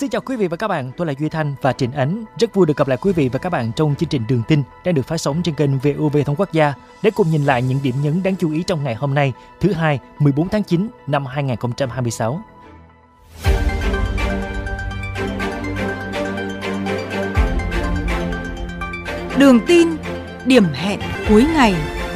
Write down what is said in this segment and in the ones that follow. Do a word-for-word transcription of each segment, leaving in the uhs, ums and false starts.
Xin chào quý vị và các bạn, tôi là Duy Thanh và Trịnh Ánh. Rất vui được gặp lại quý vị và các bạn trong chương trình Đường Tin đang được phát sóng trên kênh vê o vê Thông Quốc Gia để cùng nhìn lại những điểm nhấn đáng chú ý trong ngày hôm nay, thứ hai, mười bốn tháng chín năm hai nghìn không trăm hai mươi sáu. Đường Tin, điểm hẹn cuối ngày.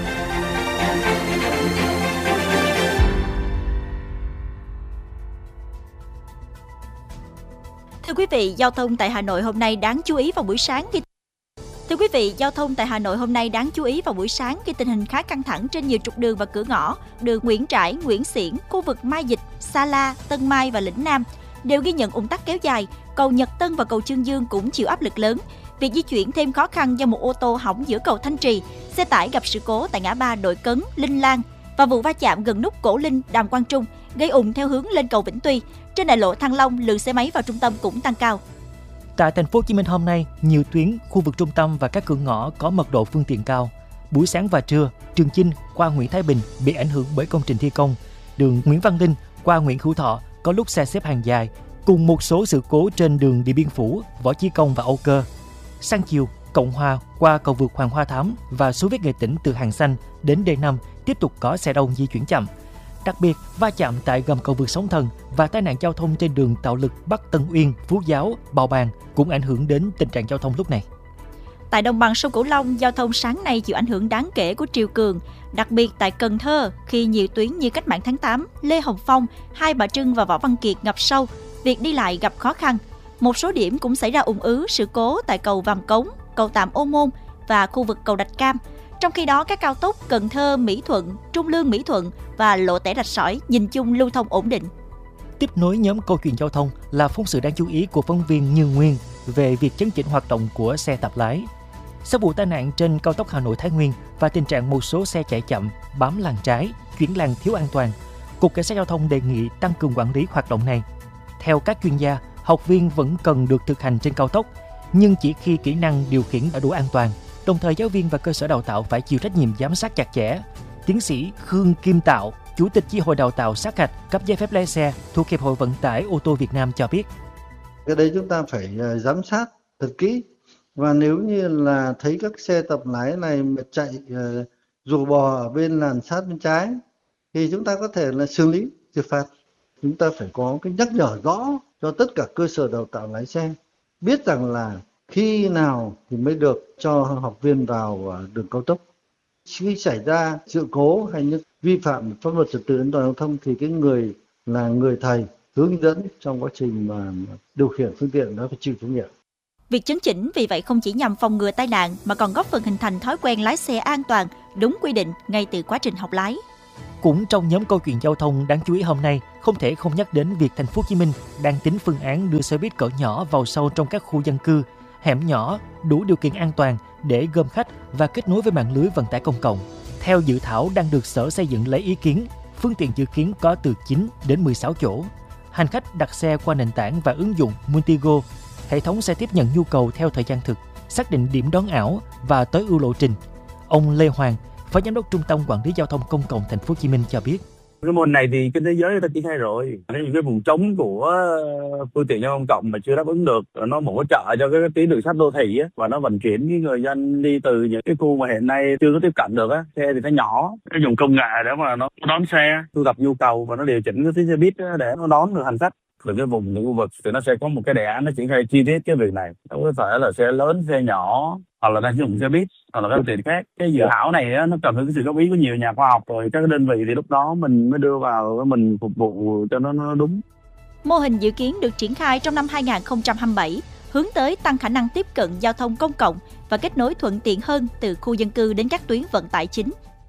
Thưa quý vị, giao thông tại Hà Nội hôm nay đáng chú ý vào buổi sáng khi Thưa quý vị, giao thông tại Hà Nội hôm nay đáng chú ý vào buổi sáng khi tình hình khá căng thẳng trên nhiều trục đường và cửa ngõ, đường Nguyễn Trãi, Nguyễn Xiển, khu vực Mai Dịch, Sa La, Tân Mai và Lĩnh Nam đều ghi nhận ùn tắc kéo dài. Cầu Nhật Tân và cầu Chương Dương cũng chịu áp lực lớn. Việc di chuyển thêm khó khăn do một ô tô hỏng giữa cầu Thanh Trì, xe tải gặp sự cố tại ngã ba Đội Cấn, Linh Lan và vụ va chạm gần nút Cổ Linh, Đàm Quang Trung gây ùn theo hướng lên cầu Vĩnh Tuy. Trên đại lộ Thăng Long, lượng xe máy vào trung tâm cũng tăng cao. Tại thành phố Hồ Chí Minh hôm nay, nhiều tuyến, khu vực trung tâm và các cửa ngõ có mật độ phương tiện cao. Buổi sáng và trưa, Trường Chinh qua Nguyễn Thái Bình bị ảnh hưởng bởi công trình thi công. Đường Nguyễn Văn Linh qua Nguyễn Hữu Thọ có lúc xe xếp hàng dài, cùng một số sự cố trên đường Điện Biên Phủ, Võ Chí Công và Âu Cơ. Sang chiều, Cộng Hòa qua cầu vượt Hoàng Hoa Thám và Xô Viết Nghệ Tĩnh từ Hàng Xanh đến D năm tiếp tục có xe đông di chuyển chậm. Đặc biệt, va chạm tại gầm cầu vượt Sóng Thần và tai nạn giao thông trên đường Tạo Lực Bắc Tân Uyên, Phú Giáo, Bào Bàng cũng ảnh hưởng đến tình trạng giao thông lúc này. Tại đồng bằng sông Cửu Long, giao thông sáng nay chịu ảnh hưởng đáng kể của triều cường, đặc biệt tại Cần Thơ khi nhiều tuyến như Cách mạng tháng tám, Lê Hồng Phong, Hai Bà Trưng và Võ Văn Kiệt ngập sâu, việc đi lại gặp khó khăn. Một số điểm cũng xảy ra ùn ứ sự cố tại cầu Vàm Cống, cầu Tạm Ô Môn và khu vực cầu Rạch Cam. Trong khi đó, các cao tốc Cần Thơ, Mỹ Thuận, Trung Lương, Mỹ Thuận và lộ Tẻ Rạch Sỏi nhìn chung lưu thông ổn định. Tiếp nối nhóm câu chuyện giao thông là phóng sự đáng chú ý của phóng viên Như Nguyên về việc chấn chỉnh hoạt động của xe tập lái. Sau vụ tai nạn trên cao tốc Hà Nội - Thái Nguyên và tình trạng một số xe chạy chậm, bám làn trái, chuyển làn thiếu an toàn, Cục Cảnh sát Giao thông đề nghị tăng cường quản lý hoạt động này. Theo các chuyên gia, học viên vẫn cần được thực hành trên cao tốc, nhưng chỉ khi kỹ năng điều khiển đã đủ an toàn. Đồng thời, giáo viên và cơ sở đào tạo phải chịu trách nhiệm giám sát chặt chẽ. Tiến sĩ Khương Kim Tạo, Chủ tịch Chi hội Đào tạo sát hạch cấp giấy phép lái xe thuộc Hiệp hội Vận tải ô tô Việt Nam cho biết. Cái đấy chúng ta phải giám sát thật kỹ. Và nếu như là thấy các xe tập lái này mà chạy uh, rùa bò ở bên làn sát bên trái thì chúng ta có thể là xử lý, xử phạt. Chúng ta phải có cái nhắc nhở rõ cho tất cả cơ sở đào tạo lái xe biết rằng là khi nào thì mới được cho học viên vào đường cao tốc. Khi xảy ra sự cố hay những vi phạm pháp luật trật tự an toàn giao thông thì cái người là người thầy hướng dẫn trong quá trình mà điều khiển phương tiện đó phải chịu trách nhiệm. Việc chấn chỉnh vì vậy không chỉ nhằm phòng ngừa tai nạn mà còn góp phần hình thành thói quen lái xe an toàn, đúng quy định ngay từ quá trình học lái. Cũng trong nhóm câu chuyện giao thông đáng chú ý hôm nay, không thể không nhắc đến việc thành phố Hồ Chí Minh đang tính phương án đưa xe buýt cỡ nhỏ vào sâu trong các khu dân cư, hẻm nhỏ đủ điều kiện an toàn để gom khách và kết nối với mạng lưới vận tải công cộng. Theo dự thảo đang được Sở Xây dựng lấy ý kiến, phương tiện dự kiến có từ chín đến mười sáu chỗ. Hành khách đặt xe qua nền tảng và ứng dụng Multigo. Hệ thống sẽ tiếp nhận nhu cầu theo thời gian thực, xác định điểm đón ảo và tối ưu lộ trình. Ông Lê Hoàng, Phó Giám đốc Trung tâm Quản lý Giao thông Công cộng Thành phố Hồ Chí Minh cho biết. Cái môn này thì trên thế giới người ta triển khai rồi. Những cái vùng trống của phương tiện giao thông công cộng mà chưa đáp ứng được, nó hỗ trợ cho cái tuyến đường sắt đô thị á, và nó vận chuyển cái người dân đi từ những cái khu mà hiện nay chưa có tiếp cận được á, xe thì nó nhỏ, nó dùng công nghệ để mà nó đón xe, thu thập nhu cầu và nó điều chỉnh cái tuyến xe buýt để nó đón được hành khách. Từ cái vùng những khu vực thì nó sẽ có một cái đề án nó triển khai chi tiết cái việc này. Nó có thể là xe lớn, xe nhỏ, hoặc là đang dùng xe buýt, hoặc là các phương tiện khác. Cái dự thảo này á, nó cần cái sự góp ý của nhiều nhà khoa học rồi các đơn vị thì lúc đó mình mới đưa vào, mình phục vụ cho nó, nó đúng. Mô hình dự kiến được triển khai trong năm hai nghìn không trăm hai mươi bảy, hướng tới tăng khả năng tiếp cận giao thông công cộng và kết nối thuận tiện hơn từ khu dân cư đến các tuyến vận tải chính.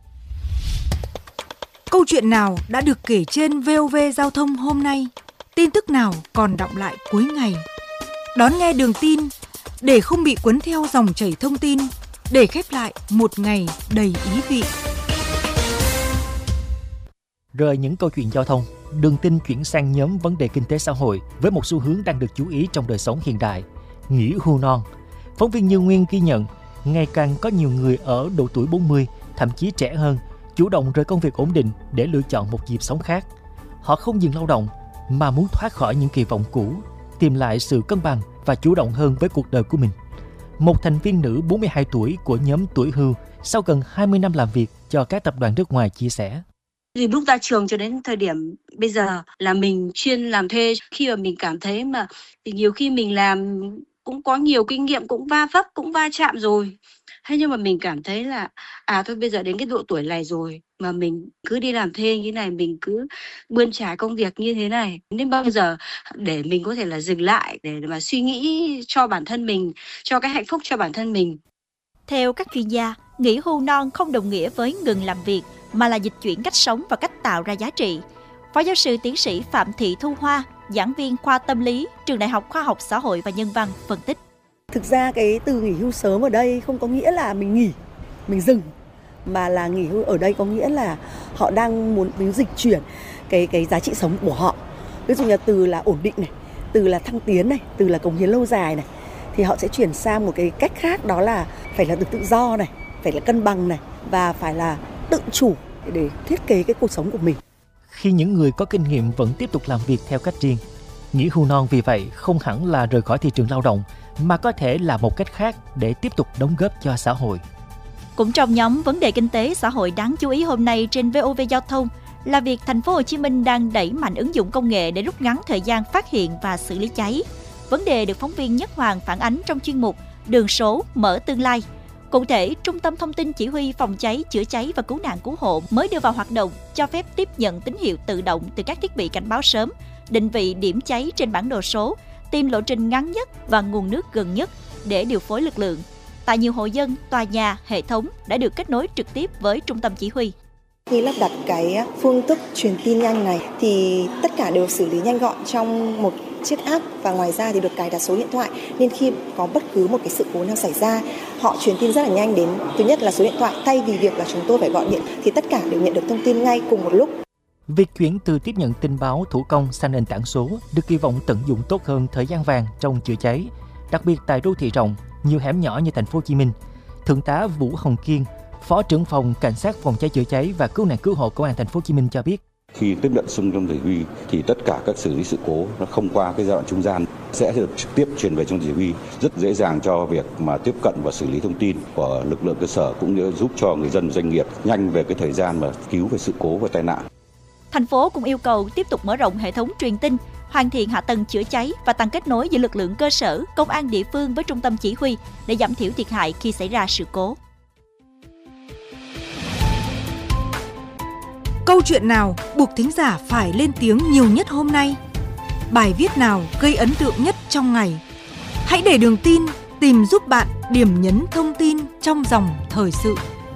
Câu chuyện nào đã được kể trên vê o vê Giao thông hôm nay? Tin tức nào còn đọng lại cuối ngày? Đón nghe Đường Tin để không bị cuốn theo dòng chảy thông tin, để khép lại một ngày đầy ý vị. Rời những câu chuyện giao thông, Đường Tin chuyển sang nhóm vấn đề kinh tế xã hội với một xu hướng đang được chú ý trong đời sống hiện đại, nghỉ hưu non. Phóng viên Như Nguyên ghi nhận, ngày càng có nhiều người ở độ tuổi bốn mươi, thậm chí trẻ hơn, chủ động rời công việc ổn định để lựa chọn một nhịp sống khác. Họ không dừng lao động mà muốn thoát khỏi những kỳ vọng cũ. tìm lại sự cân bằng và chủ động hơn với cuộc đời của mình. Một thành viên nữ bốn mươi hai tuổi của nhóm tuổi hưu sau gần hai mươi năm làm việc cho các tập đoàn nước ngoài chia sẻ. Từ lúc ra trường cho đến thời điểm bây giờ là mình chuyên làm thuê, khi mà mình cảm thấy mà thì nhiều khi mình làm cũng có nhiều kinh nghiệm, cũng va vấp, cũng va chạm rồi. Thế nhưng mà mình cảm thấy là à thôi bây giờ đến cái độ tuổi này rồi mà mình cứ đi làm thuê như thế này, mình cứ bươn trải công việc như thế này, đến bao giờ để mình có thể là dừng lại để mà suy nghĩ cho bản thân mình, cho cái hạnh phúc cho bản thân mình. Theo các chuyên gia, nghỉ hưu non không đồng nghĩa với ngừng làm việc, mà là dịch chuyển cách sống và cách tạo ra giá trị. Phó giáo sư tiến sĩ Phạm Thị Thu Hoa, giảng viên khoa tâm lý, Trường Đại học Khoa học Xã hội và Nhân văn phân tích. Thực ra cái từ nghỉ hưu sớm ở đây không có nghĩa là mình nghỉ, mình dừng, mà là nghỉ hưu ở đây có nghĩa là họ đang muốn, muốn dịch chuyển cái cái giá trị sống của họ. Ví dụ như từ là ổn định này, từ là thăng tiến này, từ là cống hiến lâu dài này, thì họ sẽ chuyển sang một cái cách khác, đó là phải là được tự do này, phải là cân bằng này, và phải là tự chủ để thiết kế cái cuộc sống của mình. Khi những người có kinh nghiệm vẫn tiếp tục làm việc theo cách riêng, nghỉ hưu non vì vậy không hẳn là rời khỏi thị trường lao động, mà có thể là một cách khác để tiếp tục đóng góp cho xã hội. Cũng trong nhóm vấn đề kinh tế xã hội đáng chú ý hôm nay trên vê o vê Giao thông là việc thành phố Hồ Chí Minh đang đẩy mạnh ứng dụng công nghệ để rút ngắn thời gian phát hiện và xử lý cháy. Vấn đề được phóng viên Nhất Hoàng phản ánh trong chuyên mục Đường số mở tương lai. Cụ thể, Trung tâm Thông tin Chỉ huy Phòng cháy, chữa cháy và Cứu nạn Cứu hộ mới đưa vào hoạt động cho phép tiếp nhận tín hiệu tự động từ các thiết bị cảnh báo sớm, định vị điểm cháy trên bản đồ số, tìm lộ trình ngắn nhất và nguồn nước gần nhất để điều phối lực lượng. Tại nhiều hộ dân, tòa nhà, hệ thống đã được kết nối trực tiếp với trung tâm chỉ huy. Khi lắp đặt cái phương thức truyền tin nhanh này thì tất cả đều xử lý nhanh gọn trong một chiếc app, và ngoài ra thì được cài đặt số điện thoại, nên khi có bất cứ một cái sự cố nào xảy ra, họ truyền tin rất là nhanh đến thứ nhất là số điện thoại, thay vì việc là chúng tôi phải gọi điện thì tất cả đều nhận được thông tin ngay cùng một lúc. Việc chuyển từ tiếp nhận tin báo thủ công sang nền tảng số được kỳ vọng tận dụng tốt hơn thời gian vàng trong chữa cháy, đặc biệt tại đô thị rộng, nhiều hẻm nhỏ như thành phố Hồ Chí Minh. Thượng tá Vũ Hồng Kiên, Phó trưởng phòng Cảnh sát phòng cháy chữa cháy và Cứu nạn Cứu hộ Công an thành phố Hồ Chí Minh cho biết, khi tiếp nhận xung trong chỉ huy thì tất cả các xử lý sự cố nó không qua cái giai đoạn trung gian, sẽ được trực tiếp truyền về trong chỉ huy, rất dễ dàng cho việc mà tiếp cận và xử lý thông tin của lực lượng cơ sở, cũng như giúp cho người dân doanh nghiệp nhanh về cái thời gian mà cứu về sự cố và tai nạn. Thành phố cũng yêu cầu tiếp tục mở rộng hệ thống truyền tin, hoàn thiện hạ tầng chữa cháy và tăng kết nối giữa lực lượng cơ sở, công an địa phương với trung tâm chỉ huy để giảm thiểu thiệt hại khi xảy ra sự cố. Câu chuyện nào buộc thính giả phải lên tiếng nhiều nhất hôm nay? Bài viết nào gây ấn tượng nhất trong ngày? Hãy để Đường Tin tìm giúp bạn điểm nhấn thông tin trong dòng thời sự.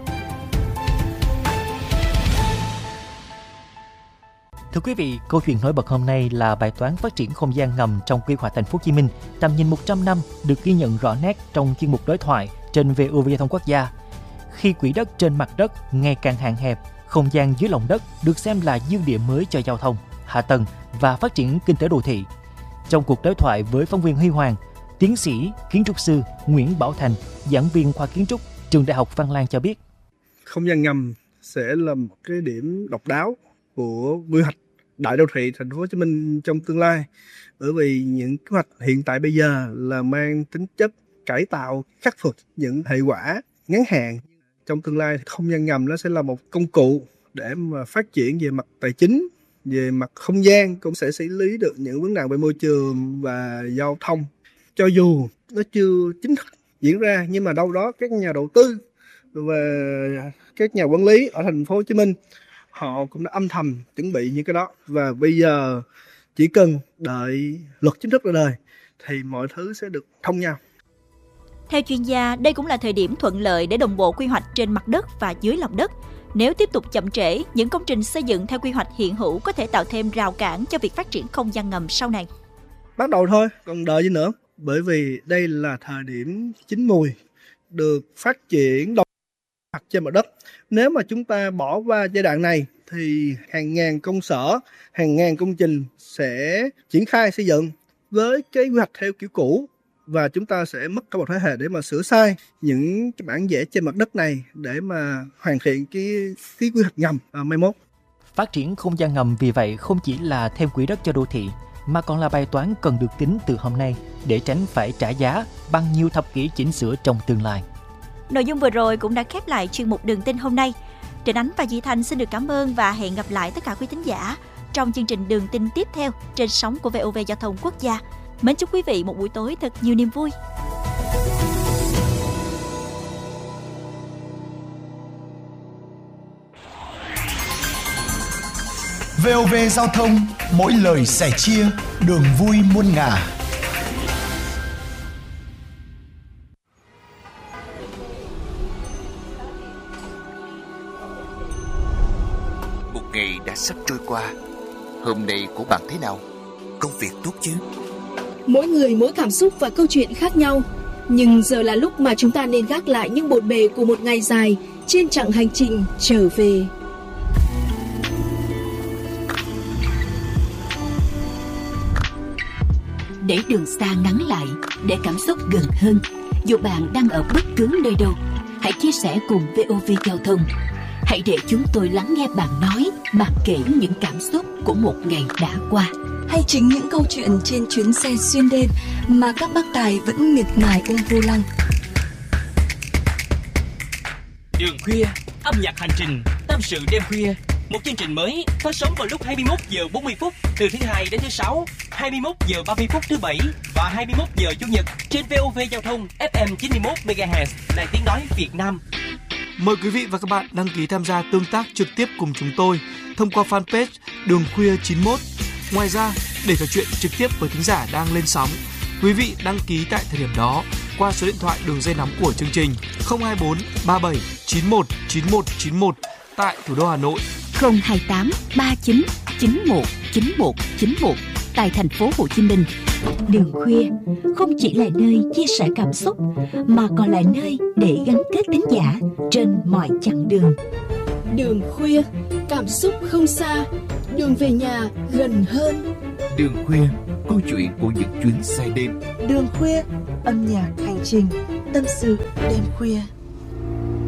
Thưa quý vị, câu chuyện nổi bật hôm nay là bài toán phát triển không gian ngầm trong quy hoạch thành phố Hồ Chí Minh tầm nhìn một trăm năm được ghi nhận rõ nét trong chuyên mục đối thoại trên vê o vê Giao thông Quốc gia. Khi quỹ đất trên mặt đất ngày càng hạn hẹp, không gian dưới lòng đất được xem là dư địa mới cho giao thông, hạ tầng và phát triển kinh tế đô thị. Trong cuộc đối thoại với phóng viên Huy Hoàng, tiến sĩ, kiến trúc sư Nguyễn Bảo Thành, giảng viên khoa kiến trúc, Trường Đại học Văn Lang cho biết, không gian ngầm sẽ là một cái điểm độc đáo của quy hoạch đại đô thị thành phố Hồ Chí Minh trong tương lai, bởi vì những kế hoạch hiện tại bây giờ là mang tính chất cải tạo, khắc phục những hệ quả ngắn hạn. Trong tương lai, không gian ngầm nó sẽ là một công cụ để mà phát triển về mặt tài chính, về mặt không gian, cũng sẽ xử lý được những vấn đề về môi trường và giao thông. Cho dù nó chưa chính thức diễn ra, nhưng mà đâu đó các nhà đầu tư và các nhà quản lý ở thành phố Hồ Chí Minh họ cũng đã âm thầm chuẩn bị những cái đó, và bây giờ chỉ cần đợi luật chính thức ra đời thì mọi thứ sẽ được thông nhau. Theo chuyên gia, đây cũng là thời điểm thuận lợi để đồng bộ quy hoạch trên mặt đất và dưới lòng đất. Nếu tiếp tục chậm trễ, những công trình xây dựng theo quy hoạch hiện hữu có thể tạo thêm rào cản cho việc phát triển không gian ngầm sau này. Bắt đầu thôi, còn đợi gì nữa? Bởi vì đây là thời điểm chín mùi được phát triển đồng hoạch trên mặt đất. Nếu mà chúng ta bỏ qua giai đoạn này thì hàng ngàn công sở, hàng ngàn công trình sẽ triển khai xây dựng với cái quy hoạch theo kiểu cũ, và chúng ta sẽ mất cả một thế hệ để mà sửa sai những cái bản vẽ trên mặt đất này để mà hoàn thiện cái, cái quy hoạch ngầm à, mai mốt. Phát triển không gian ngầm vì vậy không chỉ là thêm quỹ đất cho đô thị, mà còn là bài toán cần được tính từ hôm nay để tránh phải trả giá bằng nhiều thập kỷ chỉnh sửa trong tương lai. Nội dung vừa rồi cũng đã khép lại chuyên mục Đường tin hôm nay. Trịnh Ánh và Duy Thanh xin được cảm ơn và hẹn gặp lại tất cả quý thính giả trong chương trình Đường tin tiếp theo trên sóng của vê o vê Giao thông Quốc gia. Mến chúc quý vị một buổi tối thật nhiều niềm vui. vê o vê Giao thông, mỗi lời sẻ chia, đường vui muôn ngả. Một ngày đã sắp trôi qua. Hôm nay của bạn thế nào? Công việc tốt chứ? Mỗi người mỗi cảm xúc và câu chuyện khác nhau. Nhưng giờ là lúc mà chúng ta nên gác lại những bộn bề của một ngày dài trên chặng hành trình trở về. Để đường xa ngắn lại, để cảm xúc gần hơn, dù bạn đang ở bất cứ nơi đâu, hãy chia sẻ cùng vê o vê Giao thông. Hãy để chúng tôi lắng nghe bạn nói, bạn kể những cảm xúc của một ngày đã qua. Hay chính những câu chuyện trên chuyến xe xuyên đêm mà các bác tài vẫn miệt mài ôm vô lăng. Đường khuya, âm nhạc hành trình, tâm sự đêm khuya. Một chương trình mới phát sóng vào lúc hai mươi mốt giờ bốn mươi phút từ thứ hai đến thứ sáu, hai mươi mốt giờ ba mươi phút thứ bảy và hai mươi mốt giờ chủ nhật trên vê o vê Giao thông ép em chín mươi mốt mê ga héc Đài Tiếng nói Việt Nam. Mời quý vị và các bạn đăng ký tham gia tương tác trực tiếp cùng chúng tôi thông qua fanpage Đường Khuya chín mốt. Ngoài ra, để trò chuyện trực tiếp với thính giả đang lên sóng, quý vị đăng ký tại thời điểm đó qua số điện thoại đường dây nóng của chương trình không hai bốn ba bảy chín một chín một chín một tại thủ đô Hà Nội, không hai tám ba chín chín một chín một chín một tại thành phố Hồ Chí Minh. Đường khuya không chỉ là nơi chia sẻ cảm xúc mà còn là nơi để gắn kết thính giả trên mọi chặng đường. Đường khuya, cảm xúc không xa, đường về nhà gần hơn. Đường khuya, câu chuyện của những chuyến xe đêm. Đường khuya, âm nhạc hành trình, tâm sự đêm khuya.